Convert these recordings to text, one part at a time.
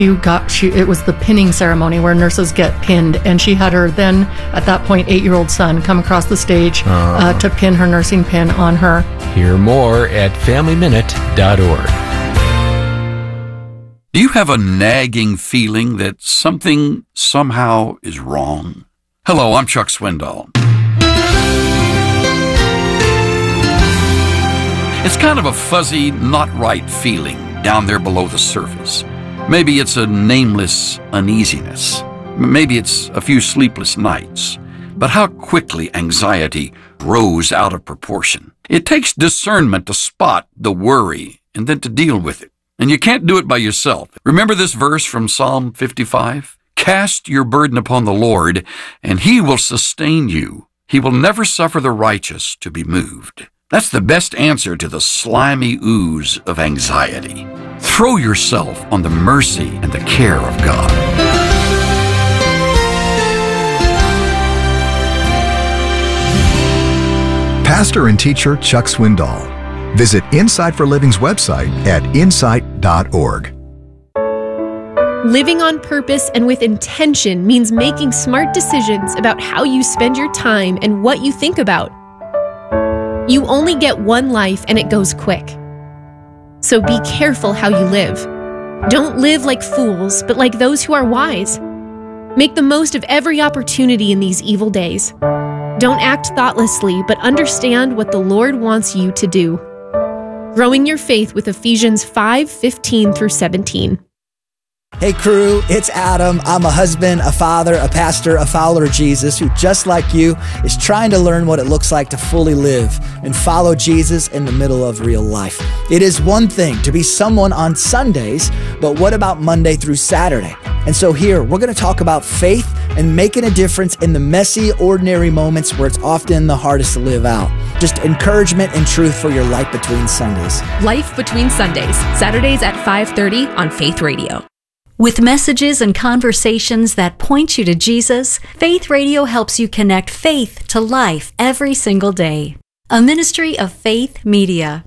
It was the pinning ceremony where nurses get pinned, and she had her then, at that point, 8-year-old son come across the stage to pin her nursing pin on her. Hear more at FamilyMinute.org. Do you have a nagging feeling that something somehow is wrong? Hello, I'm Chuck Swindoll. It's kind of a fuzzy, not right feeling down there below the surface. Maybe it's a nameless uneasiness. Maybe it's a few sleepless nights. But how quickly anxiety grows out of proportion. It takes discernment to spot the worry and then to deal with it. And you can't do it by yourself. Remember this verse from Psalm 55? Cast your burden upon the Lord, and He will sustain you. He will never suffer the righteous to be moved. That's the best answer to the slimy ooze of anxiety. Throw yourself on the mercy and the care of God. Pastor and teacher Chuck Swindoll. Visit Insight for Living's website at insight.org. Living on purpose and with intention means making smart decisions about how you spend your time and what you think about. You only get one life and it goes quick. So be careful how you live. Don't live like fools, but like those who are wise. Make the most of every opportunity in these evil days. Don't act thoughtlessly, but understand what the Lord wants you to do. Growing your faith with Ephesians 5:15 through 17. Hey crew, it's Adam. I'm a husband, a father, a pastor, a follower of Jesus who, just like you, is trying to learn what it looks like to fully live and follow Jesus in the middle of real life. It is one thing to be someone on Sundays, but what about Monday through Saturday? And so here, we're going to talk about faith and making a difference in the messy, ordinary moments where it's often the hardest to live out. Just encouragement and truth for your life between Sundays. Life Between Sundays, Saturdays at 5:30 on Faith Radio. With messages and conversations that point you to Jesus, Faith Radio helps you connect faith to life every single day. A ministry of Faith Media.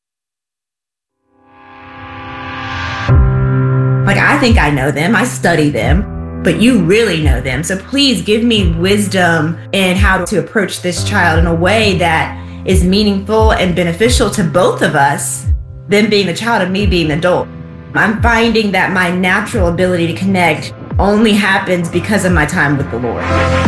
I think I know them, I study them, but you really know them. So please give me wisdom in how to approach this child in a way that is meaningful and beneficial to both of us, them being the child and me being the adult. I'm finding that my natural ability to connect only happens because of my time with the Lord.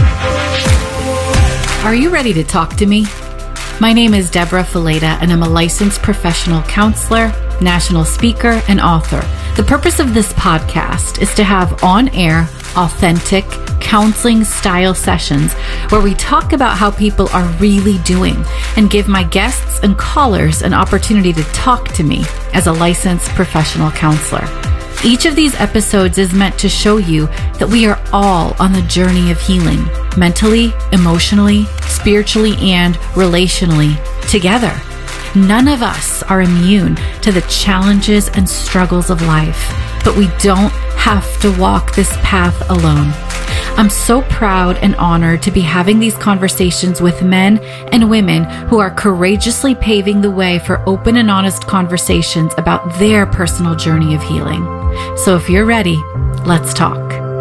Are you ready to talk to me? My name is Deborah Fileta, and I'm a licensed professional counselor, national speaker, and author. The purpose of this podcast is to have on-air, authentic, counseling-style sessions where we talk about how people are really doing and give my guests and callers an opportunity to talk to me as a licensed professional counselor. Each of these episodes is meant to show you that we are all on the journey of healing, mentally, emotionally, spiritually, and relationally, together. None of us are immune to the challenges and struggles of life, but we don't have to walk this path alone. I'm so proud and honored to be having these conversations with men and women who are courageously paving the way for open and honest conversations about their personal journey of healing. So if you're ready, let's talk.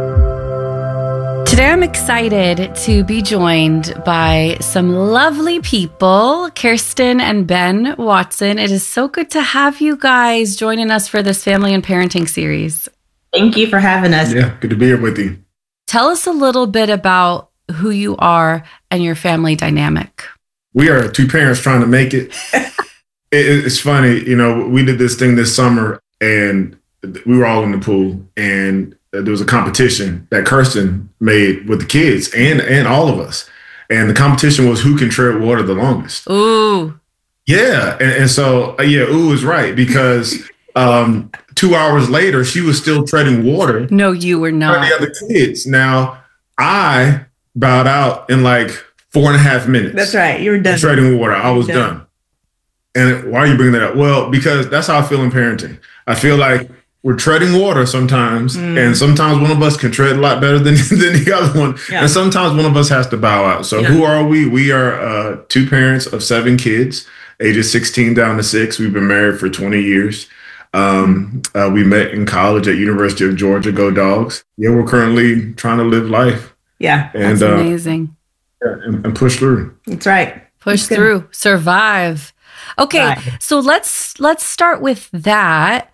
Today I'm excited to be joined by some lovely people, Kirsten and Ben Watson. It is so good to have you guys joining us for this family and parenting series. Thank you for having us. Yeah, good to be here with you. Tell us a little bit about who you are and your family dynamic. We are two parents trying to make it. It's funny, we did this thing this summer and we were all in the pool and there was a competition that Kirsten made with the kids and all of us. And the competition was who can tread water the longest. Ooh. Yeah. And so, ooh is right because 2 hours later, she was still treading water. No, you were not. The other kids. Now, I bowed out in 4.5 minutes. That's right. You were done. Treading water. I was done. And why are you bringing that up? Well, because that's how I feel in parenting. I feel like we're treading water sometimes, and sometimes one of us can tread a lot better than the other one. Yeah. And sometimes one of us has to bow out. So who are we? We are two parents of 7 kids, ages 16 down to 6. We've been married for 20 years. We met in college at University of Georgia. Go Dogs. Yeah, we're currently trying to live life. Yeah, and, that's amazing. And push through. That's right. Push through, survive. Okay, so let's start with that.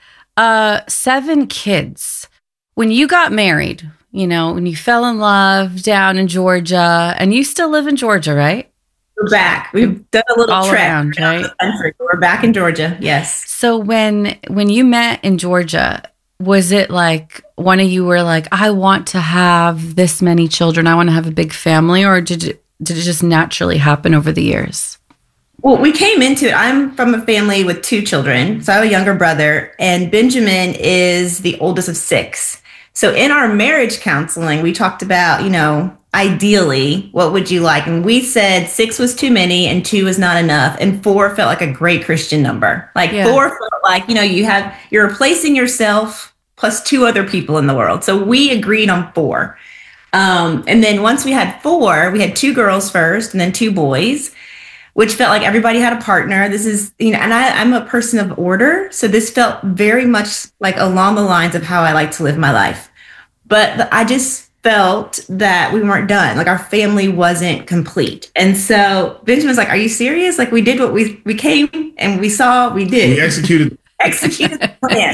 7 kids. When you got married, when you fell in love down in Georgia, and you still live in Georgia, right? We're back. We've done a little all trip around, right? We're back in Georgia. Yes. So when you met in Georgia, was it like one of you were like, I want to have this many children, I want to have a big family, or did it just naturally happen over the years? Well, we came into it. I'm from a family with 2 children. So I have a younger brother, and Benjamin is the oldest of 6. So in our marriage counseling, we talked about, ideally, what would you like? And we said 6 was too many and 2 was not enough. And 4 felt like a great Christian number. 4 felt like, you're replacing yourself plus 2 other people in the world. So we agreed on 4. And then once we had 4, we had 2 girls first and then 2 boys, which felt like everybody had a partner. This is, and I'm a person of order. So this felt very much like along the lines of how I like to live my life. But I just felt that we weren't done. Like our family wasn't complete. And so Benjamin was like, are you serious? Like we did what we came and we saw, we did. We executed the plan.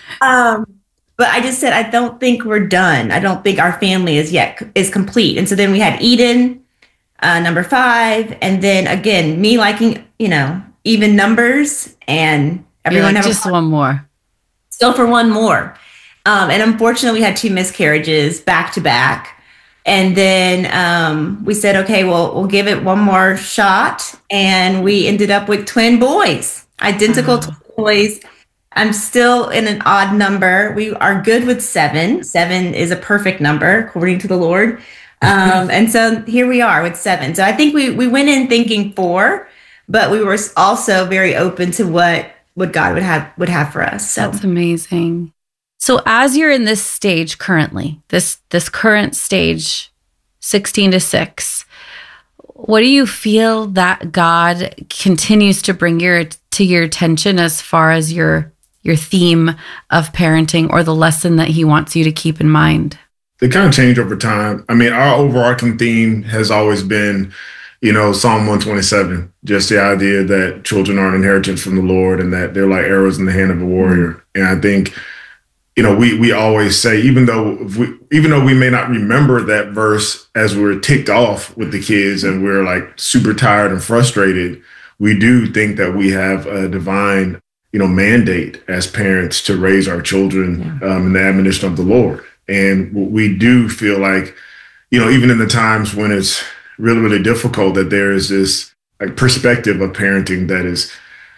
But I just said, I don't think we're done. I don't think our family is complete. And so then we had Eden, number 5. And then again, me liking, even numbers, and everyone like, just one more. Still for one more. And unfortunately we had 2 miscarriages back to back. And then we said, okay, well, we'll give it one more shot. And we ended up with twin boys, identical twin boys. I'm still in an odd number. We are good with 7. 7 is a perfect number, according to the Lord. And so here we are with 7. So I think we went in thinking 4, but we were also very open to what God would have for us. So that's amazing. So as you're in this stage currently, this current stage, 16 to 6, what do you feel that God continues to bring to your attention as far as your theme of parenting, or the lesson that he wants you to keep in mind? They kind of change over time. I mean, our overarching theme has always been, Psalm 127, just the idea that children are an inheritance from the Lord and that they're like arrows in the hand of a warrior. And I think, we always say, even though we may not remember that verse as we're ticked off with the kids and we're like super tired and frustrated, we do think that we have a divine, mandate as parents to raise our children in the admonition of the Lord. And we do feel like, even in the times when it's really, really difficult, that there is this like perspective of parenting that is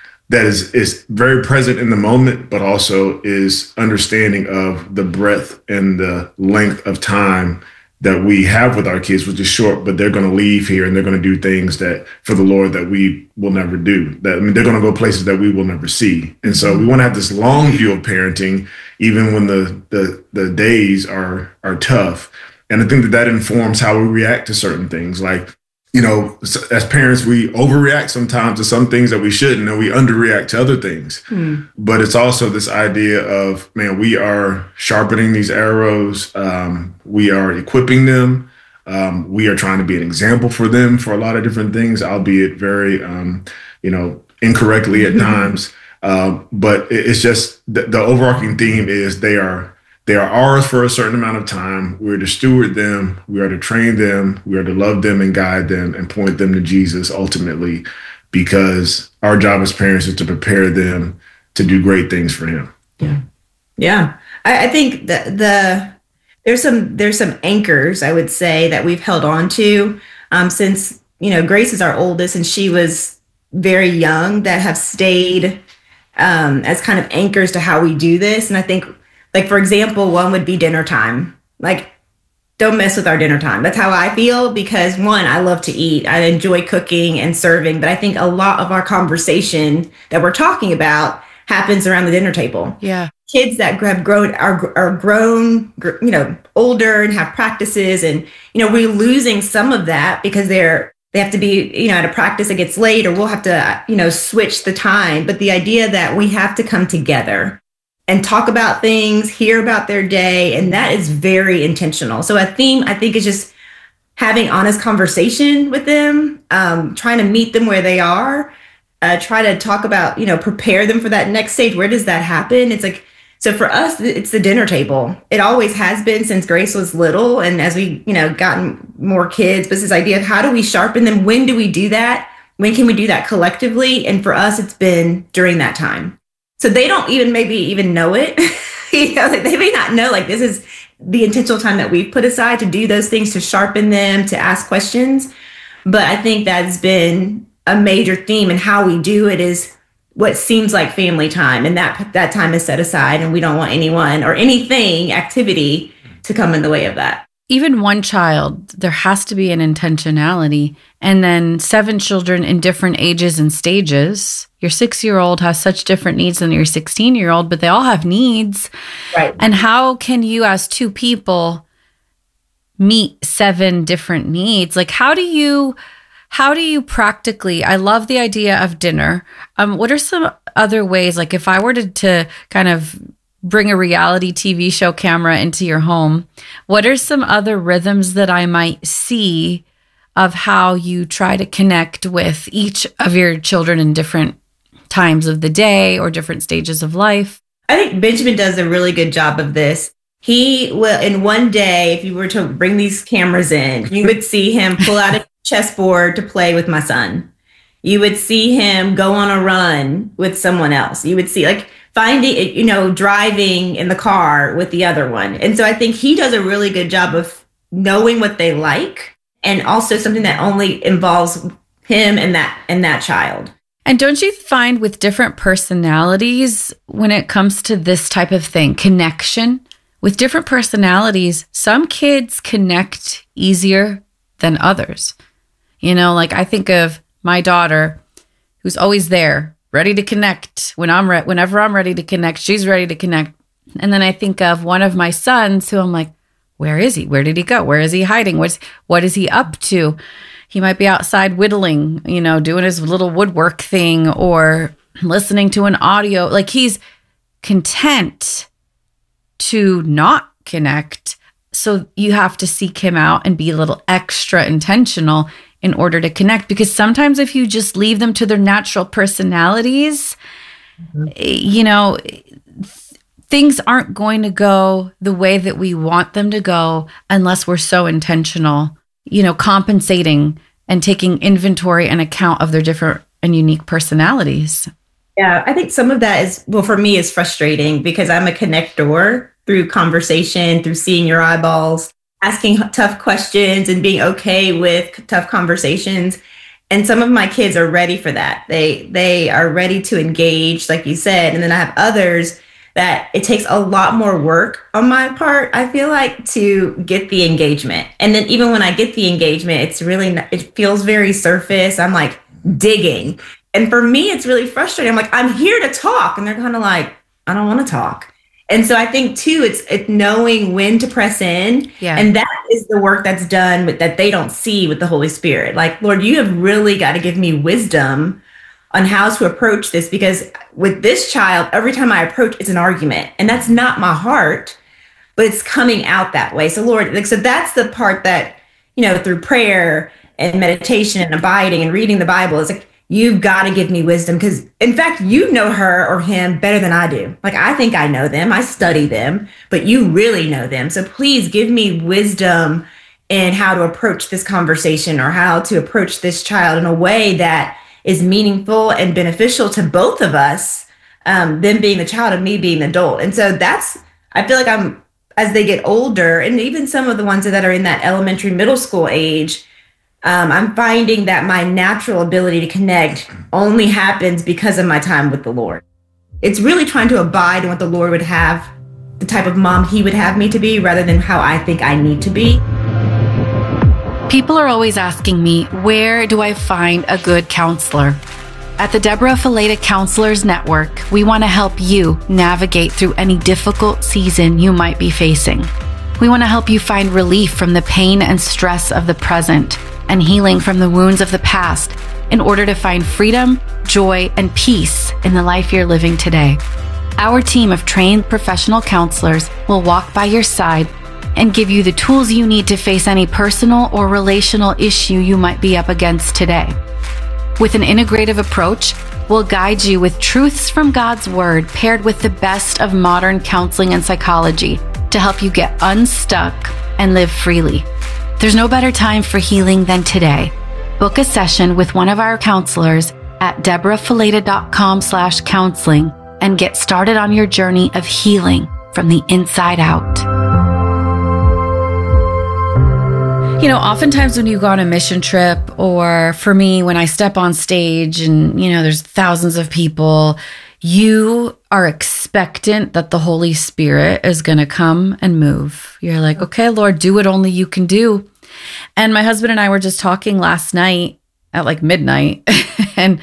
very present in the moment, but also is understanding of the breadth and the length of time that we have with our kids, which is short, but they're going to leave here and they're going to do things that for the Lord that we will never do. They're going to go places that we will never see. And so we want to have this long view of parenting, even when the days are tough. And I think that informs how we react to certain things. Like, as parents, we overreact sometimes to some things that we shouldn't, and we underreact to other things. But it's also this idea of, we are sharpening these arrows. We are equipping them. We are trying to be an example for them for a lot of different things, albeit very, incorrectly at times. But it's just the overarching theme is they are ours for a certain amount of time. We're to steward them. We are to train them. We are to love them and guide them and point them to Jesus ultimately, because our job as parents is to prepare them to do great things for him. Yeah. I think that there's some anchors, I would say, that we've held on to since, Grace is our oldest and she was very young, that have stayed as kind of anchors to how we do this. And I think, like, for example, one would be dinner time. Like, don't mess with our dinner time. That's how I feel, because 1, I love to eat. I enjoy cooking and serving, but I think a lot of our conversation that we're talking about happens around the dinner table. Yeah. Kids that have grown are grown, older and have practices, and, we're losing some of that because they have to be, at a practice that gets late, or we'll have to, switch the time. But the idea that we have to come together and talk about things, hear about their day. And that is very intentional. So a theme, I think, is just having honest conversation with them, trying to meet them where they are, try to talk about, prepare them for that next stage. Where does that happen? It's like, so for us, it's the dinner table. It always has been since Grace was little. And as we, gotten more kids, but this idea of how do we sharpen them? When do we do that? When can we do that collectively? And for us, it's been during that time. So they don't maybe even know it. They may not know, like, this is the intentional time that we've put aside to do those things, to sharpen them, to ask questions. But I think that's been a major theme, and how we do it is what seems like family time. And that time is set aside, and we don't want anyone or anything, activity, to come in the way of that. Even one child, there has to be an intentionality. And then 7 children in different ages and stages. Your 6-year-old has such different needs than your 16-year-old, but they all have needs. Right. And how can you, as 2 people, meet 7 different needs? Like, how do you practically, I love the idea of dinner. What are some other ways, like if I were to kind of bring a reality TV show camera into your home, what are some other rhythms that I might see of how you try to connect with each of your children in different times of the day or different stages of life? I think Benjamin does a really good job of this. He will, in one day, if you were to bring these cameras in, you would see him pull out a chessboard to play with my son. You would see him go on a run with someone else. You would see, like, finding, driving in the car with the other one. And so I think he does a really good job of knowing what they like, and also something that only involves him and that child. And don't you find with different personalities, when it comes to this type of thing, connection, with different personalities, some kids connect easier than others. Like I think of my daughter, who's always there, ready to connect. Whenever I'm ready to connect, she's ready to connect. And then I think of one of my sons who I'm like, where is he? Where did he go? Where is he hiding? What is he up to? He might be outside whittling, doing his little woodwork thing, or listening to an audio. Like, he's content to not connect. So you have to seek him out and be a little extra intentional in order to connect. Because sometimes if you just leave them to their natural personalities, things aren't going to go the way that we want them to go unless we're so intentional, compensating and taking inventory and account of their different and unique personalities. Yeah, I think some of that is, for me, is frustrating because I'm a connector through conversation, through seeing your eyeballs, asking tough questions and being okay with tough conversations. And some of my kids are ready for that. They are ready to engage, like you said. And then I have others that it takes a lot more work on my part, I feel like, to get the engagement. And then even when I get the engagement, it feels very surface. I'm like digging. And for me, it's really frustrating. I'm like, I'm here to talk. And they're kind of like, I don't want to talk. And so I think too, it's knowing when to press in. Yeah. And that is the work that's done that they don't see with the Holy Spirit. Like, Lord, you have really got to give me wisdom on how to approach this, because with this child, every time I approach, it's an argument, and that's not my heart, but it's coming out that way. So Lord, so that's the part that, through prayer and meditation and abiding and reading the Bible, is like, you've got to give me wisdom, because in fact, you know her or him better than I do. Like, I think I know them, I study them, but you really know them. So please give me wisdom in how to approach this conversation, or how to approach this child in a way that is meaningful and beneficial to both of us, them being the child and me being the adult. And so I feel like as they get older, and even some of the ones that are in that elementary, middle school age, I'm finding that my natural ability to connect only happens because of my time with the Lord. It's really trying to abide in what the Lord would have, the type of mom he would have me to be, rather than how I think I need to be. People are always asking me, where do I find a good counselor? At the Deborah Fileta Counselors Network, we want to help you navigate through any difficult season you might be facing. We want to help you find relief from the pain and stress of the present, and healing from the wounds of the past, in order to find freedom, joy, and peace in the life you're living today. Our team of trained professional counselors will walk by your side and give you the tools you need to face any personal or relational issue you might be up against today. With an integrative approach, we'll guide you with truths from God's Word paired with the best of modern counseling and psychology to help you get unstuck and live freely. There's no better time for healing than today. Book a session with one of our counselors at deborahfileta.com/counseling and get started on your journey of healing from the inside out. You know, oftentimes when you go on a mission trip, or for me, when I step on stage and, there's thousands of people, you are expectant that the Holy Spirit is going to come and move. You're like, okay, Lord, do what only you can do. And my husband and I were just talking last night at like midnight, and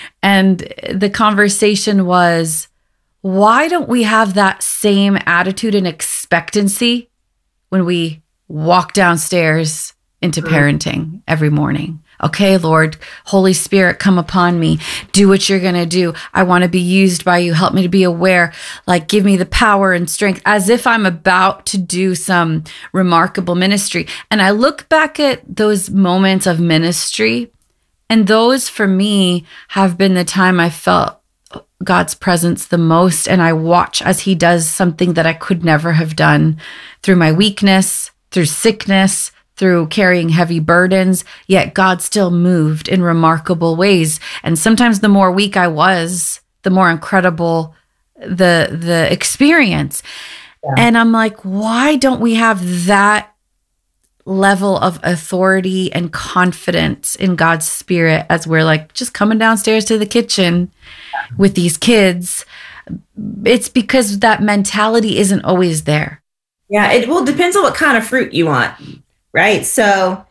the conversation was, why don't we have that same attitude and expectancy when we walk downstairs into parenting every morning? Okay, Lord, Holy Spirit, come upon me. Do what you're going to do. I want to be used by you. Help me to be aware. Like, give me the power and strength, as if I'm about to do some remarkable ministry. And I look back at those moments of ministry, and those for me have been the time I felt God's presence the most. And I watch as he does something that I could never have done through my weakness, through sickness, through carrying heavy burdens, yet God still moved in remarkable ways. And sometimes the more weak I was, the more incredible the experience. Yeah. And I'm like, why don't we have that level of authority and confidence in God's Spirit as we're like just coming downstairs to the kitchen with these kids? It's because that mentality isn't always there. Yeah, it depends on what kind of fruit you want. Right. So,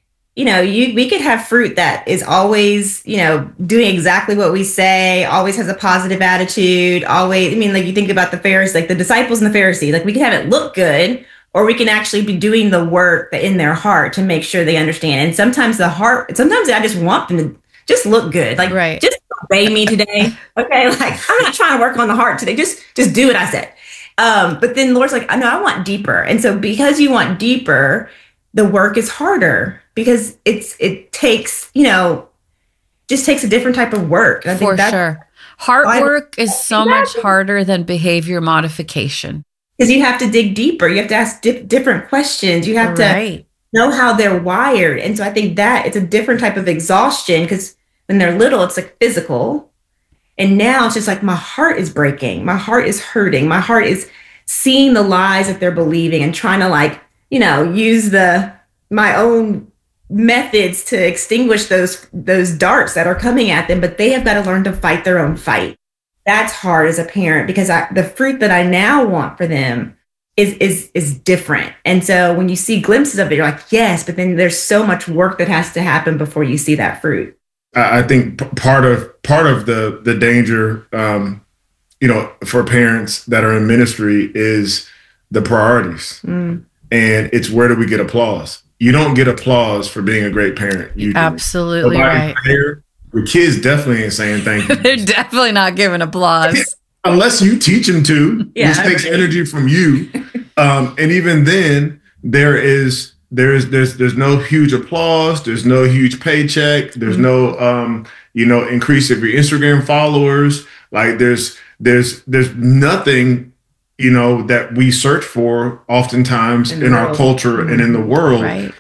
we could have fruit that is always, doing exactly what we say, always has a positive attitude, always. You think about the Pharisees, like the disciples and the Pharisees, like we can have it look good, or we can actually be doing the work in their heart to make sure they understand. And sometimes I just want them to just look good. Like, right. Just obey me today. Okay. Like, I'm not trying to work on the heart today. Just do what I said. But then the Lord's like, no, I want deeper. And so because you want deeper, the work is harder because it takes, just takes a different type of work. And I think sure. Heart work is so much harder than behavior modification. Because you have to dig deeper. You have to ask different questions. You have to know how they're wired. And so I think that it's a different type of exhaustion, because when they're little, it's like physical. And now it's just like my heart is breaking. My heart is hurting. My heart is seeing the lies that they're believing and trying to use my own methods to extinguish those darts that are coming at them, but they have got to learn to fight their own fight. That's hard as a parent, because the fruit that I now want for them is different. And so when you see glimpses of it, you're like, yes, but then there's so much work that has to happen before you see that fruit. I think part of the danger, for parents that are in ministry is the priorities. And it's, where do we get applause? You don't get applause for being a great parent. You absolutely right. Your kids definitely ain't saying thank you. They're definitely not giving applause. Unless you teach them to, which takes energy from you. And even then, there's no huge applause. There's no huge paycheck. There's no, increase of your Instagram followers. Like there's nothing, that we search for oftentimes in our culture and in the world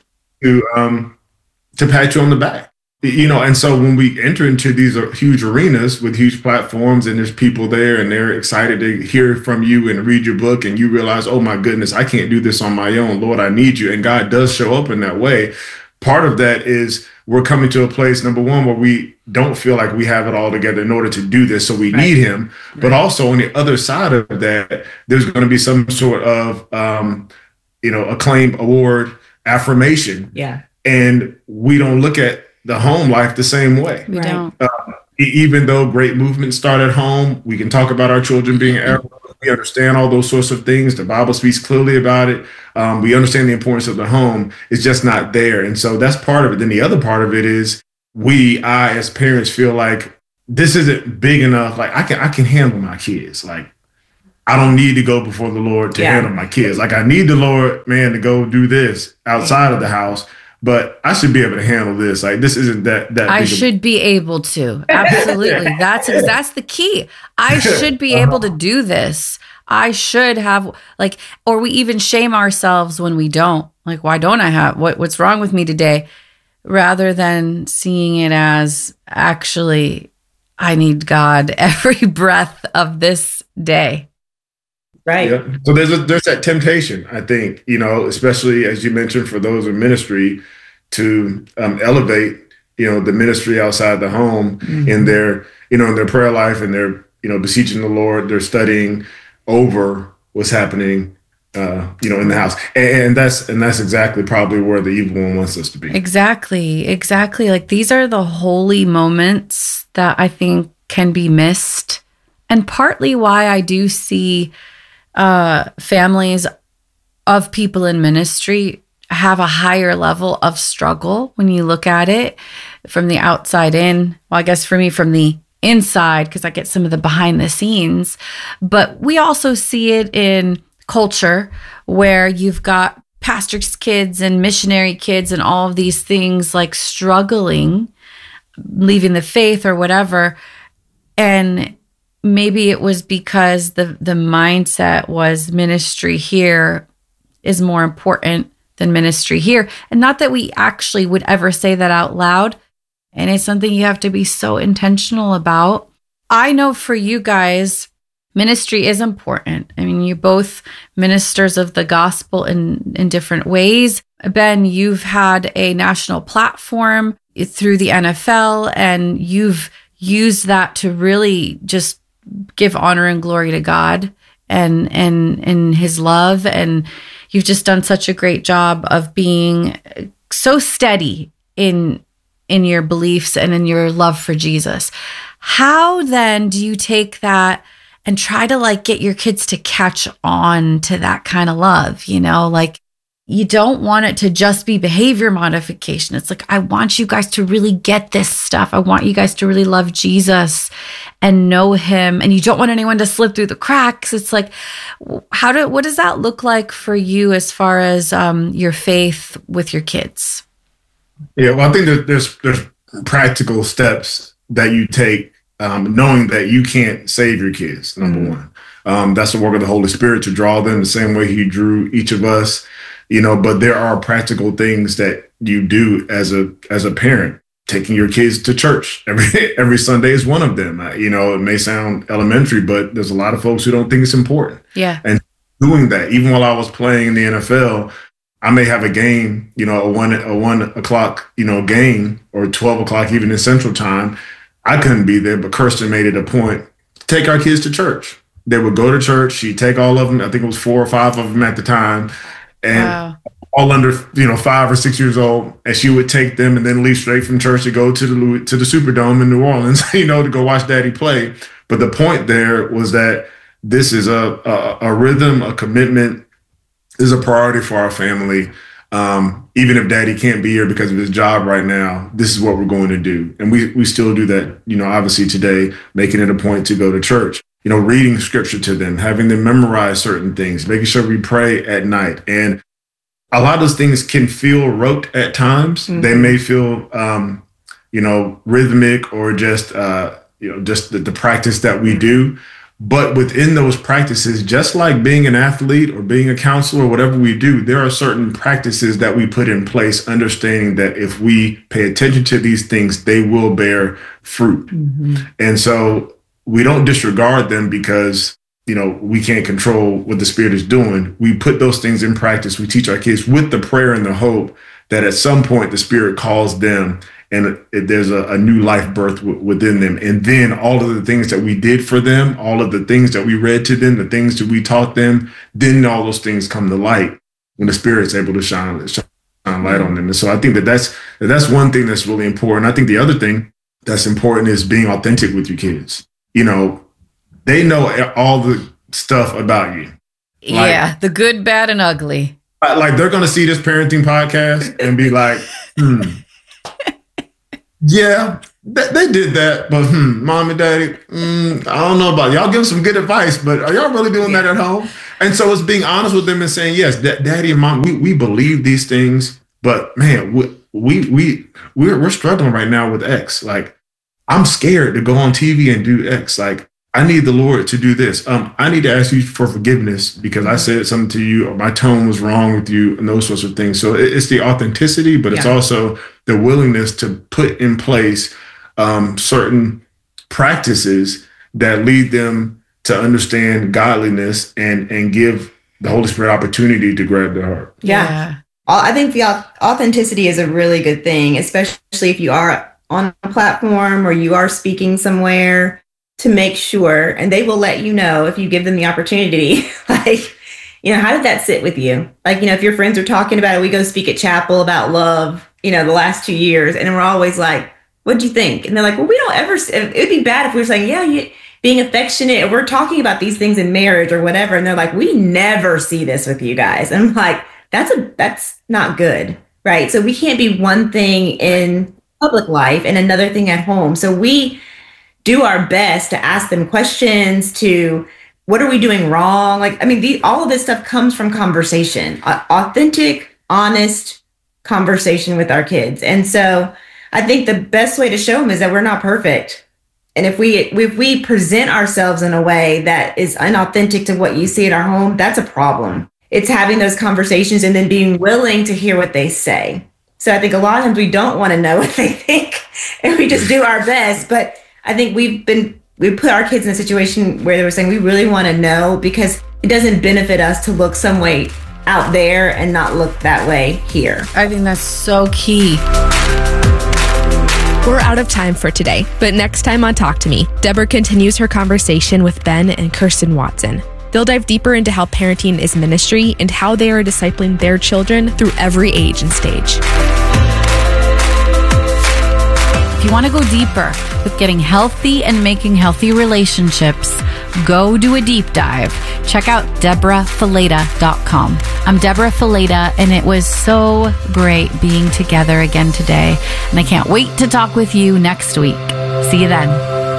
to pat you on the back. And so when we enter into these huge arenas with huge platforms, and there's people there and they're excited to hear from you and read your book, and you realize, oh my goodness, I can't do this on my own. Lord, I need you. And God does show up in that way. Part of that is we're coming to a place, number one, where we don't feel like we have it all together in order to do this. So we need him. But also on the other side of that, there's going to be some sort of, acclaim, award, affirmation. Yeah. And we don't look at the home life the same way. We don't. Even though great movements start at home, we can talk about our children being arrogant. We understand all those sorts of things. The Bible speaks clearly about it. We understand the importance of the home. It's just not there. And so that's part of it. Then the other part of it is I as parents feel like this isn't big enough. Like I can handle my kids. Like I don't need to go before the Lord to handle my kids. Like, I need the Lord, man, to go do this outside of the house, but I should be able to handle this. Like, this isn't that I should be able to. Absolutely. That's the key. I should be able to do this. I should have, like, or we even shame ourselves when we don't. Like, why don't I have, what's wrong with me today? Rather than seeing it as, actually, I need God every breath of this day. Right. Yeah. So there's that temptation, I think, especially as you mentioned, for those in ministry, to elevate, the ministry outside the home in their, in their prayer life, and their, beseeching the Lord, they're studying over what's happening, in the house. And that's exactly probably where the evil one wants us to be. Exactly. Like, these are the holy moments that I think can be missed. And partly why I do see families of people in ministry have a higher level of struggle when you look at it from the outside in. Well, I guess for me, from the inside, because I get some of the behind the scenes, but we also see it in culture where you've got pastors' kids and missionary kids and all of these things, like, struggling, leaving the faith or whatever. And maybe it was because the mindset was ministry here is more important than ministry here. And not that we actually would ever say that out loud. And it's something you have to be so intentional about. I know for you guys, ministry is important. I mean, you're both ministers of the gospel in different ways. Ben, you've had a national platform through the NFL, and you've used that to really just give honor and glory to God and his love. And you've just done such a great job of being so steady in your beliefs and in your love for Jesus. How then do you take that and try to, like, get your kids to catch on to that kind of love? Like, you don't want it to just be behavior modification. It's like, I want you guys to really get this stuff. I want you guys to really love Jesus and know him. And you don't want anyone to slip through the cracks. It's like, what does that look like for you as far as your faith with your kids? Yeah, well, I think that there's practical steps that you take, knowing that you can't save your kids, number one. That's the work of the Holy Spirit to draw them the same way he drew each of us. But there are practical things that you do as a parent. Taking your kids to church every Sunday is one of them. It may sound elementary, but there's a lot of folks who don't think it's important. Yeah. And doing that, even while I was playing in the NFL, I may have a game, a 1 o'clock, game, or 12 o'clock even in Central Time. I couldn't be there, but Kirsten made it a point to take our kids to church. They would go to church. She'd take all of them. I think it was 4 or 5 of them at the time. And all under, 5 or 6 years old. And she would take them and then leave straight from church to go to the Superdome in New Orleans, to go watch Daddy play. But the point there was that this is a rhythm, a commitment, is a priority for our family. Even if Daddy can't be here because of his job right now, this is what we're going to do. And we still do that, obviously today, making it a point to go to church. Reading scripture to them, having them memorize certain things, making sure we pray at night. And a lot of those things can feel rote at times. Mm-hmm. They may feel, rhythmic, or just the practice that we do. But within those practices, just like being an athlete or being a counselor, whatever we do, there are certain practices that we put in place, understanding that if we pay attention to these things, they will bear fruit. Mm-hmm. And so we don't disregard them because, we can't control what the Spirit is doing. We put those things in practice. We teach our kids with the prayer and the hope that at some point the Spirit calls them and there's a new life birth within them. And then all of the things that we did for them, all of the things that we read to them, the things that we taught them, then all those things come to light when the Spirit's able to shine light on them. And so I think that's one thing that's really important. I think the other thing that's important is being authentic with your kids. They know all the stuff about you. Yeah, the good, bad, and ugly. Like, they're going to see this parenting podcast and be like, yeah, They did that, but mom and daddy, I don't know about it. Y'all give them some good advice, but are y'all really doing that at home? And so it's being honest with them and saying, yes, daddy and mom, we believe these things, but man, we're struggling right now with X. Like, I'm scared to go on TV and do X. Like, I need the Lord to do this. I need to ask you for forgiveness because I said something to you, or my tone was wrong with you, and those sorts of things. So it's the authenticity, but it's also the willingness to put in place certain practices that lead them to understand godliness and give the Holy Spirit opportunity to grab their heart. Yeah. I think the authenticity is a really good thing, especially if you are on a platform or you are speaking somewhere, to make sure, and they will let you know if you give them the opportunity, like, how did that sit with you? Like, if your friends are talking about it, we go speak at chapel about love, the last 2 years, and we're always like, what'd you think? And they're like, well, we don't ever, it would be bad if we were saying, being affectionate, and we're talking about these things in marriage or whatever. And they're like, we never see this with you guys. And I'm like, that's not good, right? So we can't be one thing in public life and another thing at home. So we do our best to ask them questions, to what are we doing wrong? Like, all of this stuff comes from conversation, authentic, honest conversation with our kids. And so I think the best way to show them is that we're not perfect. And if we present ourselves in a way that is unauthentic to what you see at our home, that's a problem. It's having those conversations and then being willing to hear what they say. So I think a lot of times we don't want to know what they think, and we just do our best. But I think we put our kids in a situation where they were saying we really want to know, because it doesn't benefit us to look some way out there and not look that way here. I think that's so key. We're out of time for today, but next time on Talk to Me, Deborah continues her conversation with Ben and Kirsten Watson. They'll dive deeper into how parenting is ministry and how they are discipling their children through every age and stage. If you want to go deeper with getting healthy and making healthy relationships, go do a deep dive. Check out DeborahFileta.com. I'm Deborah Fileta, and it was so great being together again today. And I can't wait to talk with you next week. See you then.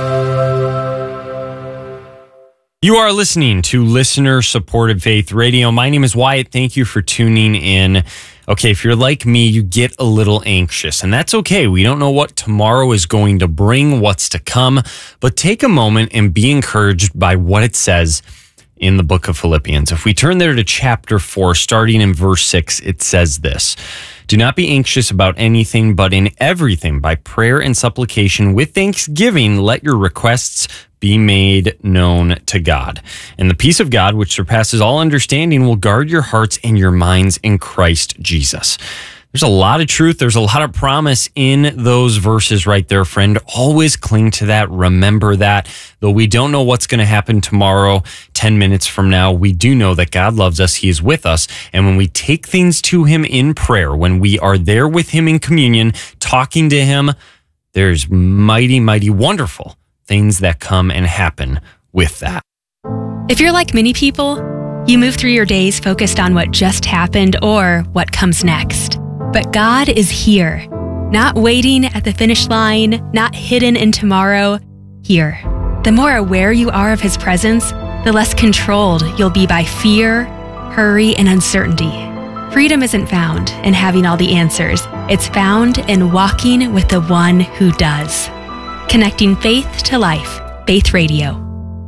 You are listening to Listener-Supported Faith Radio. My name is Wyatt. Thank you for tuning in. Okay, if you're like me, you get a little anxious, and that's okay. We don't know what tomorrow is going to bring, what's to come, but take a moment and be encouraged by what it says in the book of Philippians. If we turn there to chapter 4, starting in verse 6, it says this: "Do not be anxious about anything, but in everything, by prayer and supplication, with thanksgiving, let your requests be made known to God. And the peace of God, which surpasses all understanding, will guard your hearts and your minds in Christ Jesus." There's a lot of truth. There's a lot of promise in those verses right there, friend. Always cling to that. Remember that. Though we don't know what's going to happen tomorrow, 10 minutes from now, we do know that God loves us. He is with us. And when we take things to him in prayer, when we are there with him in communion, talking to him, there's mighty, mighty wonderful things that come and happen with that. If you're like many people, you move through your days focused on what just happened or what comes next. But God is here, not waiting at the finish line, not hidden in tomorrow, here. The more aware you are of his presence, the less controlled you'll be by fear, hurry, and uncertainty. Freedom isn't found in having all the answers. It's found in walking with the one who does. Connecting faith to life. Faith Radio.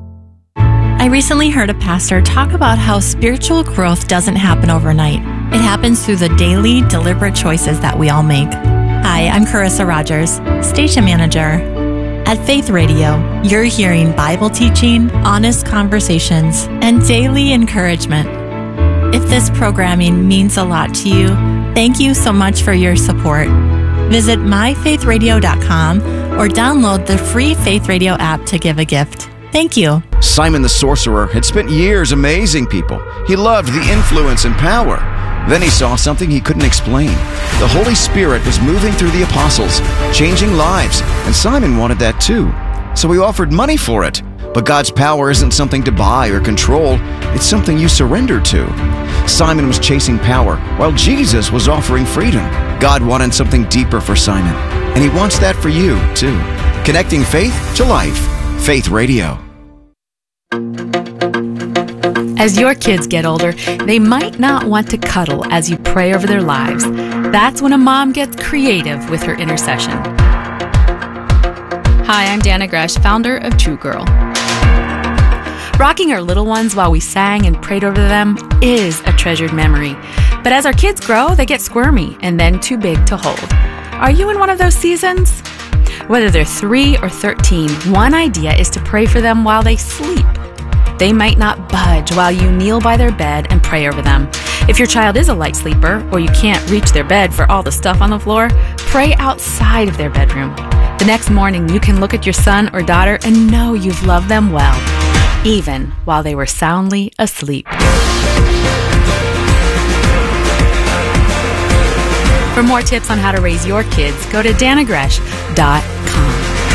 I recently heard a pastor talk about how spiritual growth doesn't happen overnight. It happens through the daily, deliberate choices that we all make. Hi, I'm Carissa Rogers, station manager. At Faith Radio, you're hearing Bible teaching, honest conversations, and daily encouragement. If this programming means a lot to you, thank you so much for your support. Visit myfaithradio.com or download the free Faith Radio app to give a gift. Thank you. Simon the sorcerer had spent years amazing people. He loved the influence and power. Then he saw something he couldn't explain. The Holy Spirit was moving through the apostles, changing lives, and Simon wanted that too. So he offered money for it. But God's power isn't something to buy or control. It's something you surrender to. Simon was chasing power, while Jesus was offering freedom. God wanted something deeper for Simon, and He wants that for you, too. Connecting faith to life. Faith Radio. As your kids get older, they might not want to cuddle as you pray over their lives. That's when a mom gets creative with her intercession. Hi, I'm Dana Gresh, founder of True Girl. Rocking our little ones while we sang and prayed over them is a treasured memory. But as our kids grow, they get squirmy and then too big to hold. Are you in one of those seasons? Whether they're 3 or 13, one idea is to pray for them while they sleep. They might not budge while you kneel by their bed and pray over them. If your child is a light sleeper or you can't reach their bed for all the stuff on the floor, pray outside of their bedroom. The next morning, you can look at your son or daughter and know you've loved them well, even while they were soundly asleep. For more tips on how to raise your kids, go to danagresh.com.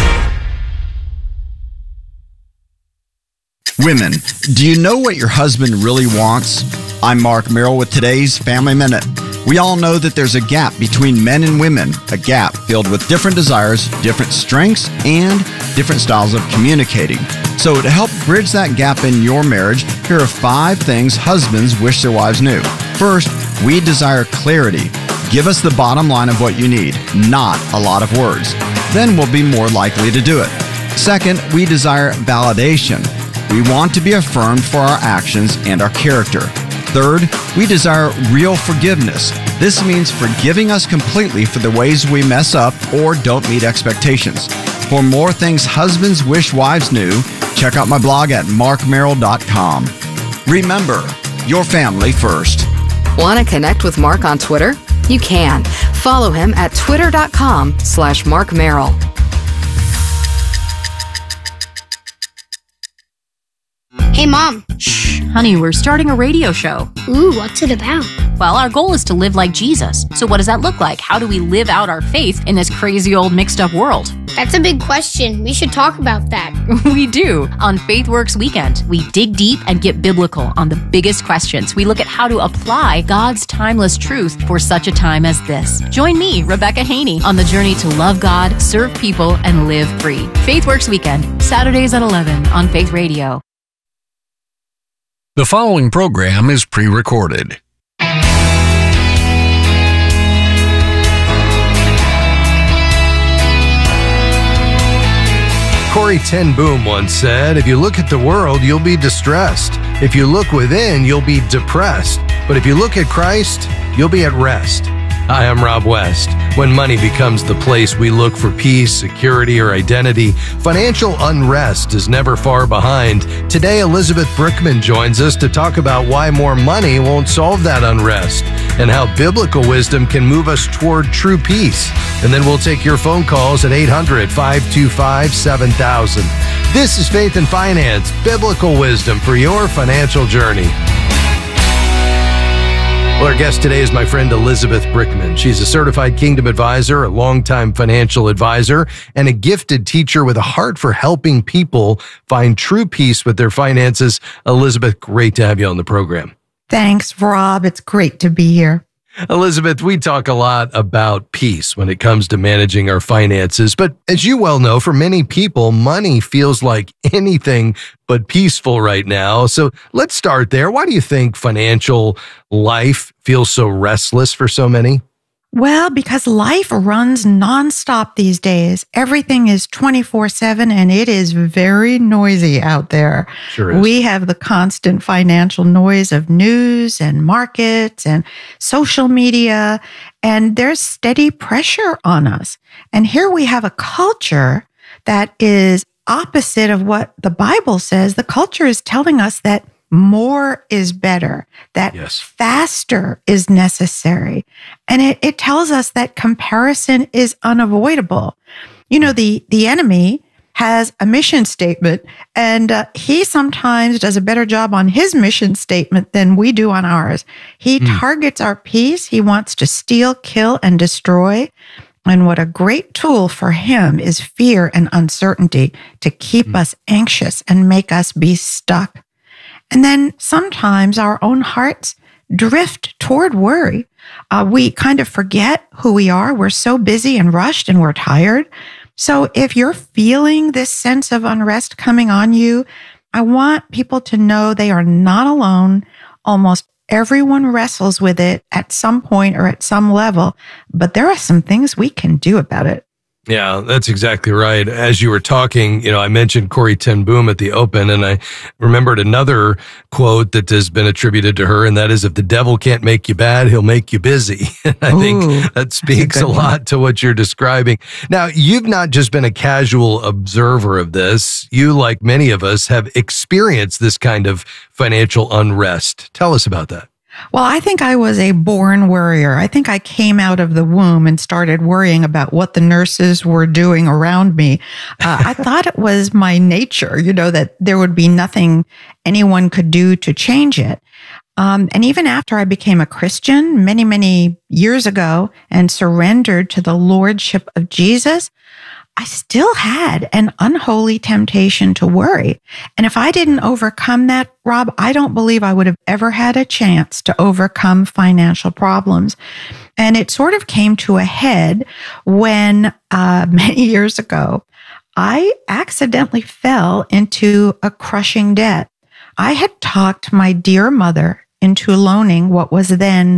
Women, do you know what your husband really wants? I'm Mark Merrill with today's Family Minute. We all know that there's a gap between men and women, a gap filled with different desires, different strengths, and different styles of communicating. So to help bridge that gap in your marriage, here are 5 things husbands wish their wives knew. First, we desire clarity. Give us the bottom line of what you need, not a lot of words. Then we'll be more likely to do it. Second, we desire validation. We want to be affirmed for our actions and our character. Third, we desire real forgiveness. This means forgiving us completely for the ways we mess up or don't meet expectations. For more things husbands wish wives knew, check out my blog at markmerrill.com. Remember, your family first. Want to connect with Mark on Twitter? You can. Follow him at twitter.com/markmerrill. Hey, Mom. Shh, honey, we're starting a radio show. Ooh, what's it about? Well, our goal is to live like Jesus. So what does that look like? How do we live out our faith in this crazy old mixed up world? That's a big question. We should talk about that. We do. On FaithWorks Weekend, we dig deep and get biblical on the biggest questions. We look at how to apply God's timeless truth for such a time as this. Join me, Rebecca Haney, on the journey to love God, serve people, and live free. FaithWorks Weekend, Saturdays at 11 on Faith Radio. The following program is pre-recorded. Corrie ten Boom once said, "If you look at the world, you'll be distressed. If you look within, you'll be depressed. But if you look at Christ, you'll be at rest." Hi, I'm Rob West. When money becomes the place we look for peace, security, or identity, financial unrest is never far behind. Today, Elizabeth Brickman joins us to talk about why more money won't solve that unrest and how biblical wisdom can move us toward true peace. And then we'll take your phone calls at 800-525-7000. This is Faith and Finance, biblical wisdom for your financial journey. Well, our guest today is my friend Elizabeth Brickman. She's a certified Kingdom advisor, a longtime financial advisor, and a gifted teacher with a heart for helping people find true peace with their finances. Elizabeth, great to have you on the program. Thanks, Rob. It's great to be here. Elizabeth, we talk a lot about peace when it comes to managing our finances, but as you well know, for many people, money feels like anything but peaceful right now. So let's start there. Why do you think financial life feels so restless for so many? Well, because life runs nonstop these days. Everything is 24/7 and it is very noisy out there. Sure is. We have the constant financial noise of news and markets and social media, and there's steady pressure on us. And here we have a culture that is opposite of what the Bible says. The culture is telling us that more is better, that faster is necessary. And it tells us that comparison is unavoidable. You know, the enemy has a mission statement, and he sometimes does a better job on his mission statement than we do on ours. He targets our peace. He wants to steal, kill, and destroy. And what a great tool for him is fear and uncertainty to keep us anxious and make us be stuck. And then sometimes our own hearts drift toward worry. We kind of forget who we are. We're so busy and rushed and we're tired. So if you're feeling this sense of unrest coming on you, I want people to know they are not alone. Almost everyone wrestles with it at some point or at some level, but there are some things we can do about it. Yeah, that's exactly right. As you were talking, I mentioned Corrie ten Boom at the open, and I remembered another quote that has been attributed to her, and that is, if the devil can't make you bad, he'll make you busy. And I think that speaks a lot to what you're describing. Now, you've not just been a casual observer of this. You, like many of us, have experienced this kind of financial unrest. Tell us about that. Well, I think I was a born worrier. I think I came out of the womb and started worrying about what the nurses were doing around me. I thought it was my nature, that there would be nothing anyone could do to change it. And even after I became a Christian many, many years ago and surrendered to the lordship of Jesus, I still had an unholy temptation to worry. And if I didn't overcome that, Rob, I don't believe I would have ever had a chance to overcome financial problems. And it sort of came to a head when many years ago, I accidentally fell into a crushing debt. I had talked my dear mother into loaning what was then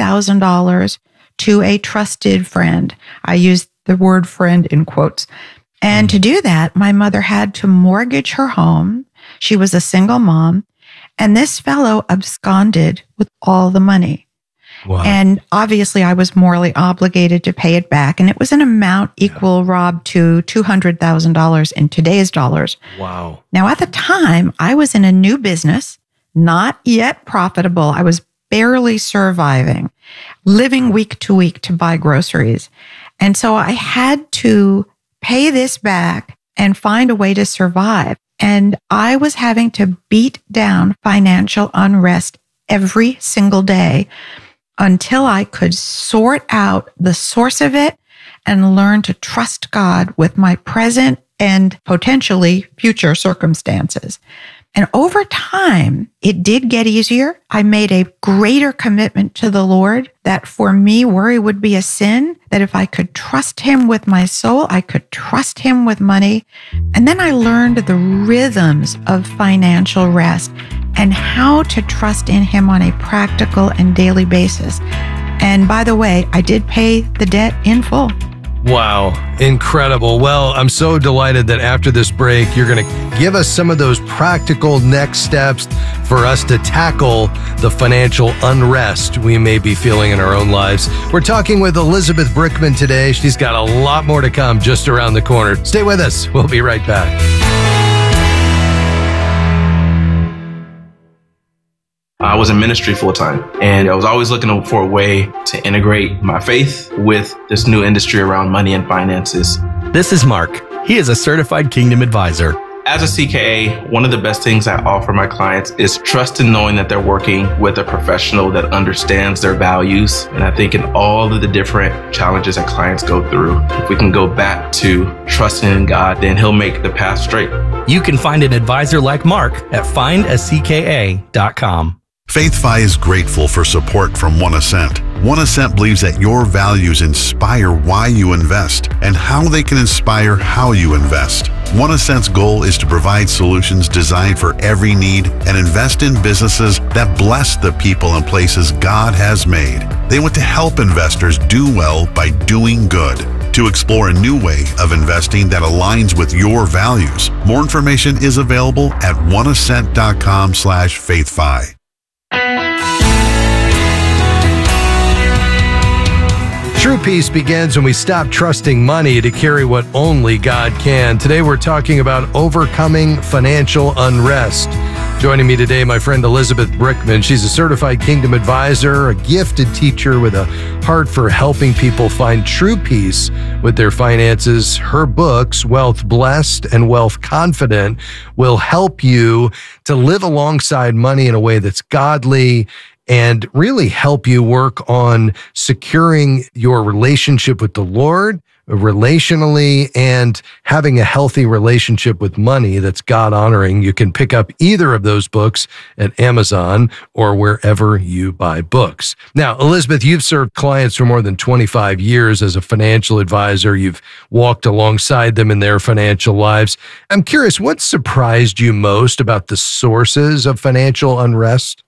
$90,000 to a trusted friend. I used the word friend in quotes. And to do that, my mother had to mortgage her home. She was a single mom. And this fellow absconded with all the money. Wow. And obviously I was morally obligated to pay it back. And it was an amount equal, Rob, to $200,000 in today's dollars. Wow. Now, at the time, I was in a new business, not yet profitable. I was barely surviving, living week to week to buy groceries. And so I had to pay this back and find a way to survive. And I was having to beat down financial unrest every single day until I could sort out the source of it and learn to trust God with my present and potentially future circumstances. And over time, it did get easier. I made a greater commitment to the Lord that for me, worry would be a sin, that if I could trust him with my soul, I could trust him with money. And then I learned the rhythms of financial rest and how to trust in him on a practical and daily basis. And by the way, I did pay the debt in full. Wow, incredible. Well, I'm so delighted that after this break, you're going to give us some of those practical next steps for us to tackle the financial unrest we may be feeling in our own lives. We're talking with Elizabeth Brickman today. She's got a lot more to come just around the corner. Stay with us. We'll be right back. I was in ministry full time, and I was always looking for a way to integrate my faith with this new industry around money and finances. This is Mark. He is a certified Kingdom advisor. As a CKA, one of the best things I offer my clients is trust in knowing that they're working with a professional that understands their values. And I think in all of the different challenges that clients go through, if we can go back to trusting in God, then he'll make the path straight. You can find an advisor like Mark at findacka.com. FaithFi is grateful for support from One Ascent. One Ascent believes that your values inspire why you invest and how they can inspire how you invest. One Ascent's goal is to provide solutions designed for every need and invest in businesses that bless the people and places God has made. They want to help investors do well by doing good. To explore a new way of investing that aligns with your values, more information is available at oneascent.com/faithfi. True peace begins when we stop trusting money to carry what only God can. Today we're talking about overcoming financial unrest. Joining me today, my friend Elizabeth Brickman. She's a certified Kingdom advisor, a gifted teacher with a heart for helping people find true peace with their finances. Her books, Wealth Blessed and Wealth Confident, will help you to live alongside money in a way that's godly and really help you work on securing your relationship with the Lord relationally and having a healthy relationship with money that's God honoring. You can pick up either of those books at Amazon or wherever you buy books. Now, Elizabeth, you've served clients for more than 25 years as a financial advisor. You've walked alongside them in their financial lives. I'm curious, what surprised you most about the sources of financial unrest?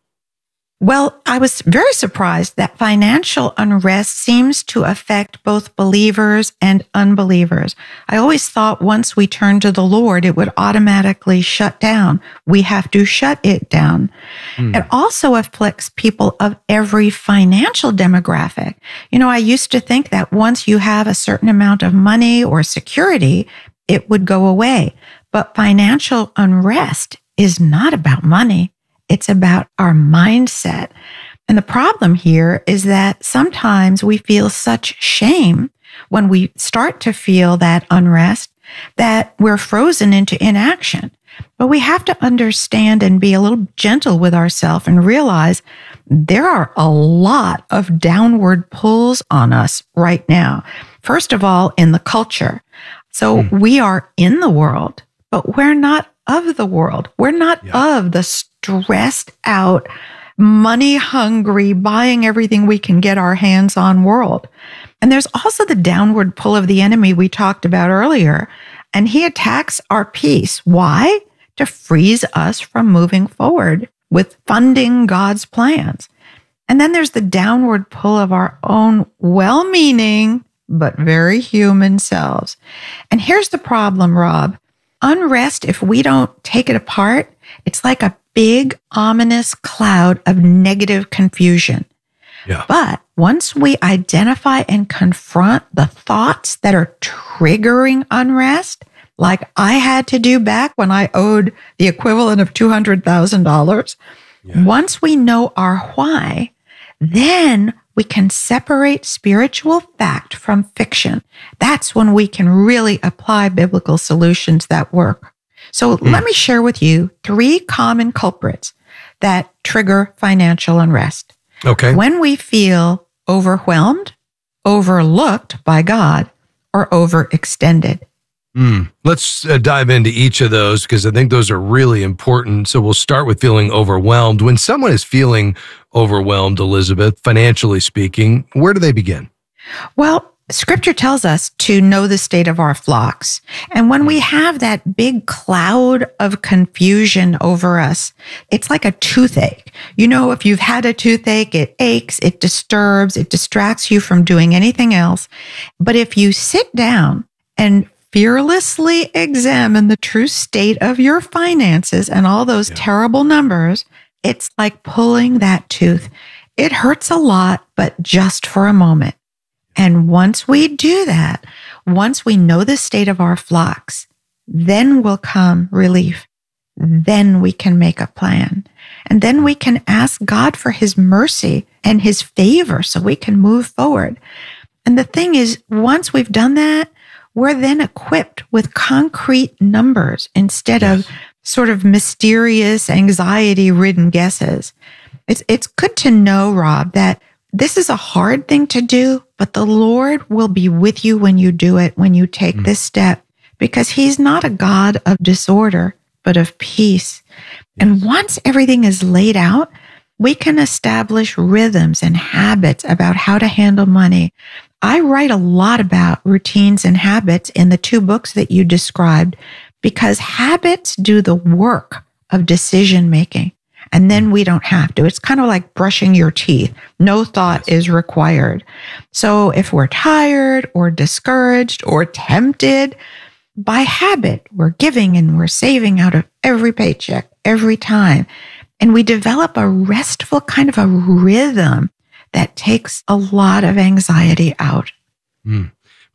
Well, I was very surprised that financial unrest seems to affect both believers and unbelievers. I always thought once we turn to the Lord, it would automatically shut down. We have to shut it down. It also afflicts people of every financial demographic. You know, I used to think that once you have a certain amount of money or security, it would go away. But financial unrest is not about money. It's about our mindset. And the problem here is that sometimes we feel such shame when we start to feel that unrest that we're frozen into inaction. But we have to understand and be a little gentle with ourselves and realize there are a lot of downward pulls on us right now. First of all, in the culture. So we are in the world, but we're not of the world. We're not of the stressed out, money hungry, buying everything we can get our hands on world. And there's also the downward pull of the enemy we talked about earlier. And he attacks our peace. Why? To freeze us from moving forward with funding God's plans. And then there's the downward pull of our own well-meaning, but very human selves. And here's the problem, Rob. Unrest, if we don't take it apart, it's like a big, ominous cloud of negative confusion. Yeah. But once we identify and confront the thoughts that are triggering unrest, like I had to do back when I owed the equivalent of $200,000, once we know our why, then we can separate spiritual fact from fiction. That's when we can really apply biblical solutions that work. So let me share with you 3 common culprits that trigger financial unrest. Okay. When we feel overwhelmed, overlooked by God, or overextended. Let's dive into each of those because I think those are really important. So we'll start with feeling overwhelmed. When someone is feeling overwhelmed, Elizabeth, financially speaking, where do they begin? Well, Scripture tells us to know the state of our flocks. And when we have that big cloud of confusion over us, it's like a toothache. You know, if you've had a toothache, it aches, it disturbs, it distracts you from doing anything else. But if you sit down and fearlessly examine the true state of your finances and all those terrible numbers, it's like pulling that tooth. It hurts a lot, but just for a moment. And once we do that, once we know the state of our flocks, then will come relief. Then we can make a plan. And then we can ask God for his mercy and his favor so we can move forward. And the thing is, once we've done that, we're then equipped with concrete numbers instead of sort of mysterious, anxiety-ridden guesses. It's good to know, Rob, that this is a hard thing to do, but the Lord will be with you when you do it, when you take this step, because he's not a God of disorder, but of peace. And once everything is laid out, we can establish rhythms and habits about how to handle money. I write a lot about routines and habits in the 2 books that you described, because habits do the work of decision making. And then we don't have to. It's kind of like brushing your teeth. No thought is required. So if we're tired or discouraged or tempted, by habit, we're giving and we're saving out of every paycheck, every time. And we develop a restful kind of a rhythm that takes a lot of anxiety out. Boy,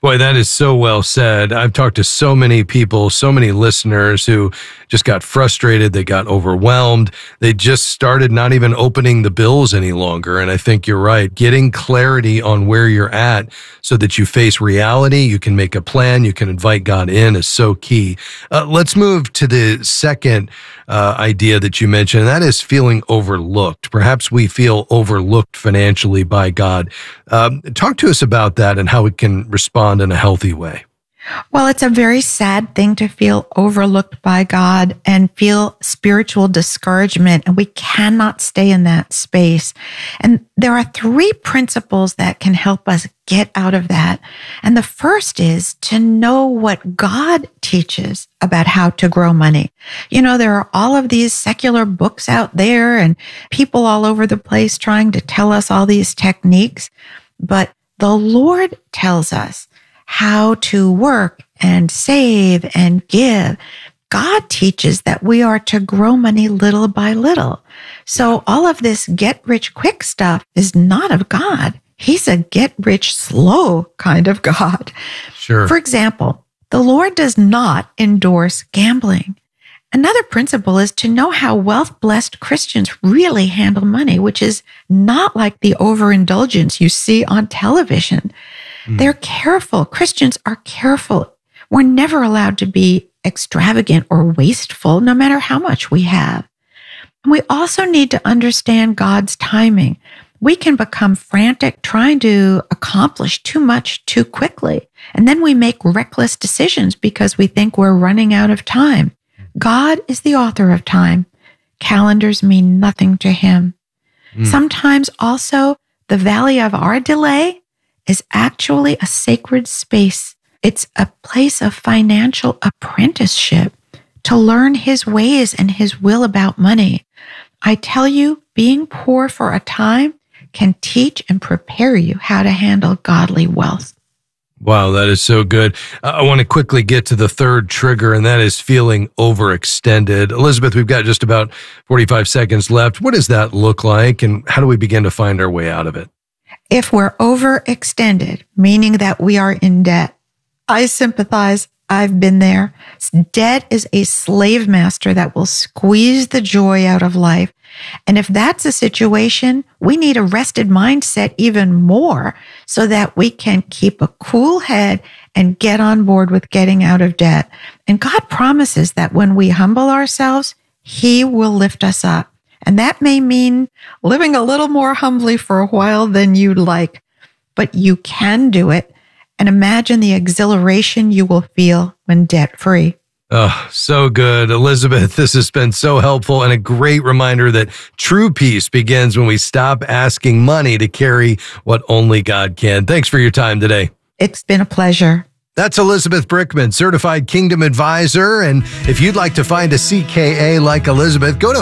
Boy, that is so well said. I've talked to so many people, so many listeners who just got frustrated. They got overwhelmed. They just started not even opening the bills any longer. And I think you're right. Getting clarity on where you're at so that you face reality, you can make a plan, you can invite God in is so key. Let's move to the second idea that you mentioned, and that is feeling overlooked. Perhaps we feel overlooked financially by God. Talk to us about that and how we can respond in a healthy way. Well, it's a very sad thing to feel overlooked by God and feel spiritual discouragement, and we cannot stay in that space. And there are 3 principles that can help us get out of that. And the first is to know what God teaches about how to grow money. You know, there are all of these secular books out there and people all over the place trying to tell us all these techniques, but the Lord tells us how to work and save and give. God teaches that we are to grow money little by little. So all of this get rich quick stuff is not of God. He's a get rich slow kind of God. Sure. For example, the Lord does not endorse gambling. Another principle is to know how wealth-blessed Christians really handle money, which is not like the overindulgence you see on television. They're careful. Christians are careful. We're never allowed to be extravagant or wasteful, no matter how much we have. And we also need to understand God's timing. We can become frantic trying to accomplish too much too quickly. And then we make reckless decisions because we think we're running out of time. God is the author of time. Calendars mean nothing to him. Sometimes also the valley of our delay is actually a sacred space. It's a place of financial apprenticeship to learn his ways and his will about money. I tell you, being poor for a time can teach and prepare you how to handle godly wealth. Wow, that is so good. I want to quickly get to the third trigger, and that is feeling overextended. Elizabeth, we've got just about 45 seconds left. What does that look like, and how do we begin to find our way out of it? If we're overextended, meaning that we are in debt, I sympathize. I've been there. Debt is a slave master that will squeeze the joy out of life. And if that's a situation, we need a rested mindset even more so that we can keep a cool head and get on board with getting out of debt. And God promises that when we humble ourselves, he will lift us up. And that may mean living a little more humbly for a while than you'd like, but you can do it. And imagine the exhilaration you will feel when debt-free. Oh, so good. Elizabeth, this has been so helpful and a great reminder that true peace begins when we stop asking money to carry what only God can. Thanks for your time today. It's been a pleasure. That's Elizabeth Brickman, Certified Kingdom Advisor. And if you'd like to find a CKA like Elizabeth, go to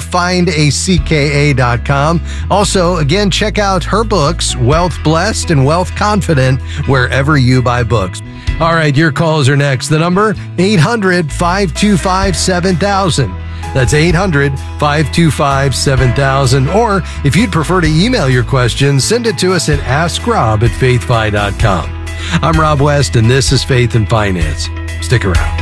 findacka.com. Also, again, check out her books, Wealth Blessed and Wealth Confident, wherever you buy books. All right, your calls are next. The number, 800-525-7000. That's 800-525-7000. Or if you'd prefer to email your questions, send it to us at askrob@faithfi.com. I'm Rob West, and this is Faith and Finance. Stick around.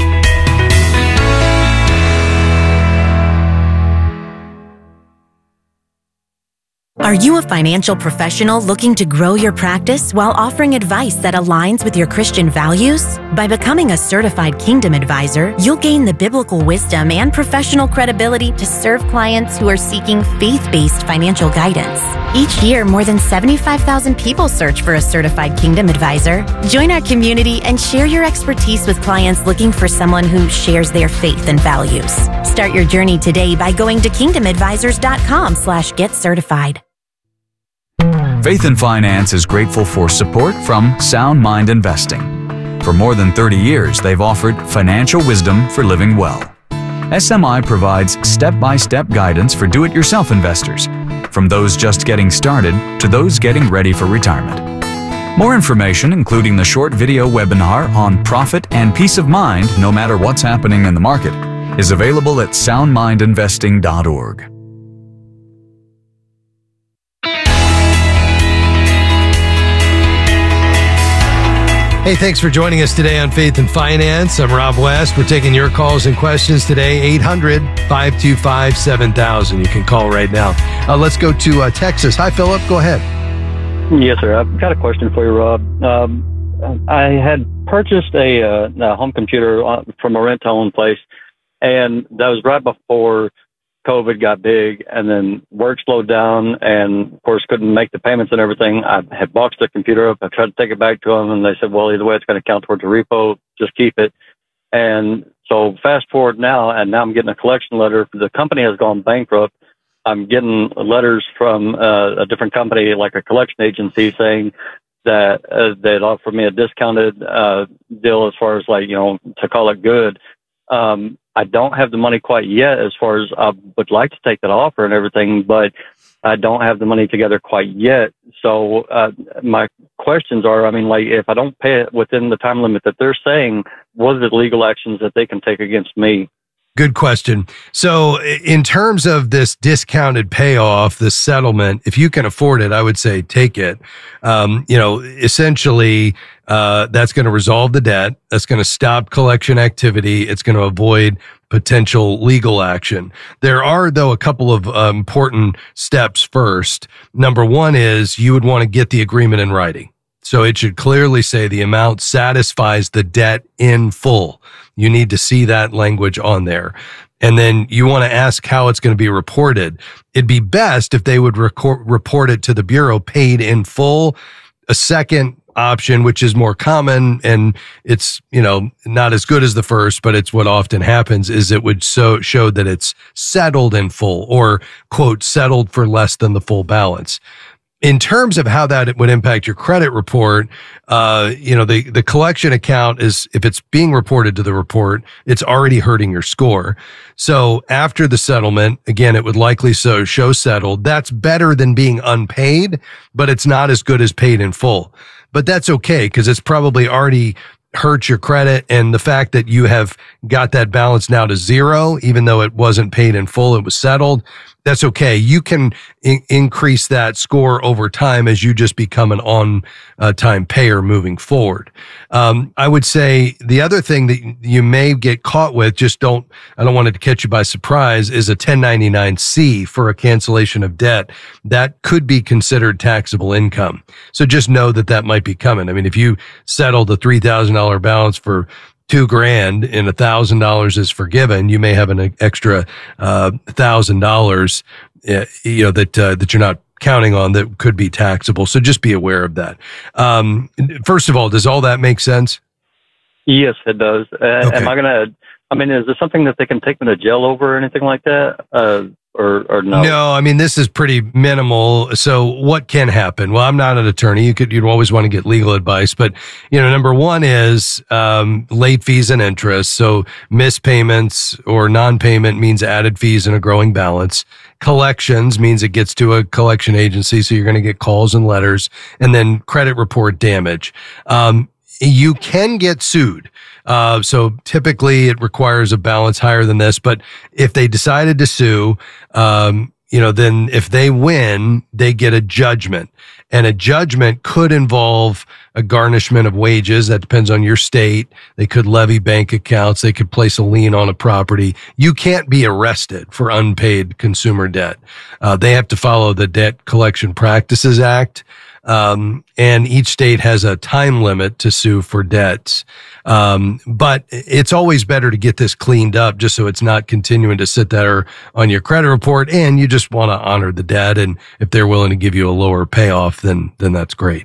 Are you a financial professional looking to grow your practice while offering advice that aligns with your Christian values? By becoming a certified Kingdom Advisor, you'll gain the biblical wisdom and professional credibility to serve clients who are seeking faith-based financial guidance. Each year, more than 75,000 people search for a certified Kingdom Advisor. Join our community and share your expertise with clients looking for someone who shares their faith and values. Start your journey today by going to kingdomadvisors.com/get-certified. Faith and Finance is grateful for support from Sound Mind Investing. For more than 30 years, they've offered financial wisdom for living well. SMI provides step-by-step guidance for do-it-yourself investors, from those just getting started to those getting ready for retirement. More information, including the short video webinar on profit and peace of mind no matter what's happening in the market, is available at soundmindinvesting.org. Hey, thanks for joining us today on Faith and Finance. I'm Rob West. We're taking your calls and questions today, 800-525-7000. You can call right now. Let's go to Texas. Hi, Philip. Go ahead. Yes, sir. I've got a question for you, Rob. I had purchased a home computer from a rent-to-own place, and that was right before COVID got big, and then work slowed down, and of course couldn't make the payments and everything. I had boxed the computer up. I tried to take it back to them, and they said, well, either way, it's going to count towards a repo. Just keep it. And so fast forward now, and now I'm getting a collection letter. The company has gone bankrupt. I'm getting letters from a different company, like a collection agency, saying that they'd offer me a discounted deal as far as, like, to call it good. I don't have the money quite yet, as far as I would like to take that offer and everything, but I don't have the money together quite yet. So my questions are, if I don't pay it within the time limit that they're saying, what are the legal actions that they can take against me? Good question. So in terms of this discounted payoff, this settlement, if you can afford it, I would say take it. Essentially, that's going to resolve the debt. That's going to stop collection activity. It's going to avoid potential legal action. There are, though, a couple of important steps first. Number one is you would want to get the agreement in writing. So it should clearly say the amount satisfies the debt in full. You need to see that language on there. And then you want to ask how it's going to be reported. It'd be best if they would report it to the Bureau paid in full. A second option, which is more common, and it's, not as good as the first, but it's what often happens, is it would show that it's settled in full, or, quote, settled for less than the full balance. In terms of how that would impact your credit report, the collection account is, if it's being reported to the report, it's already hurting your score. So after the settlement, again, it would likely show settled. That's better than being unpaid, but it's not as good as paid in full. But that's okay, because it's probably already hurt your credit, and the fact that you have got that balance now to zero, even though it wasn't paid in full, it was settled, that's okay. You can increase that score over time as you just become an on-time payer moving forward. I would say the other thing that you may get caught with, I don't want it to catch you by surprise, is a 1099-C for a cancellation of debt. That could be considered taxable income. So just know that might be coming. If you settled a $3,000 balance for $2,000 and $1,000 is forgiven, you may have an extra $1,000, that you're not counting on that could be taxable. So just be aware of that. First of all, does all that make sense? Yes, it does. Okay. Am I gonna? Is there something that they can take me to jail over or anything like that? Or no? No, this is pretty minimal. So what can happen? Well, I'm not an attorney. You'd always want to get legal advice, but number one is late fees and interest. So missed payments or non-payment means added fees and a growing balance. Collections means it gets to a collection agency, so you're going to get calls and letters, and then credit report damage. You can get sued. So typically it requires a balance higher than this, but if they decided to sue, then if they win, they get a judgment, and a judgment could involve a garnishment of wages. That depends on your state. They could levy bank accounts. They could place a lien on a property. You can't be arrested for unpaid consumer debt. They have to follow the Debt Collection Practices Act. And each state has a time limit to sue for debts. But it's always better to get this cleaned up just so it's not continuing to sit there on your credit report, and you just want to honor the debt. And if they're willing to give you a lower payoff, then that's great.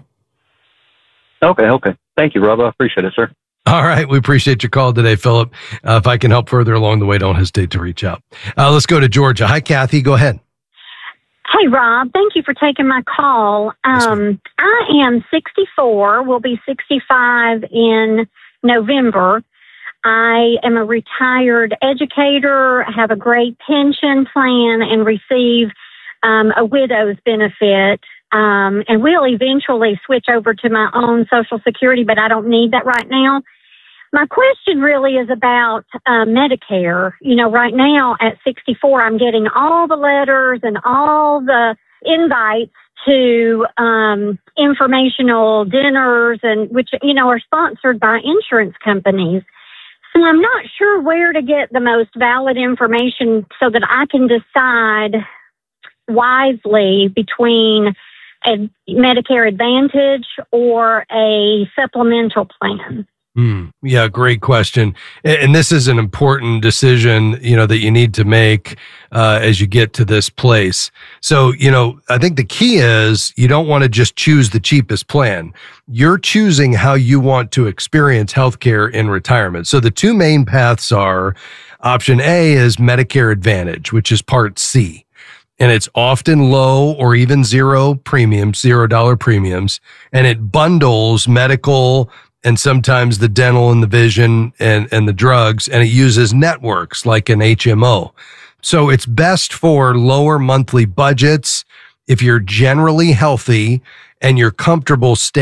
Okay. Thank you, Rob. I appreciate it, sir. All right. We appreciate your call today, Philip. If I can help further along the way, don't hesitate to reach out. Let's go to Georgia. Hi, Kathy. Go ahead. Hey, Rob, thank you for taking my call. I am 64, will be 65 in November. I am a retired educator, have a great pension plan, and receive a widow's benefit. And will eventually switch over to my own Social Security, but I don't need that right now. My question really is about Medicare. Right now at 64, I'm getting all the letters and all the invites to informational dinners, and which, are sponsored by insurance companies. So I'm not sure where to get the most valid information so that I can decide wisely between a Medicare Advantage or a supplemental plan. Yeah, great question. And this is an important decision, that you need to make as you get to this place. So, I think the key is you don't want to just choose the cheapest plan. You're choosing how you want to experience healthcare in retirement. So the two main paths are option A is Medicare Advantage, which is Part C. And it's often low or even $0 premiums, and it bundles medical and sometimes the dental and the vision and the drugs, and it uses networks like an HMO. So it's best for lower monthly budgets if you're generally healthy and you're comfortable staying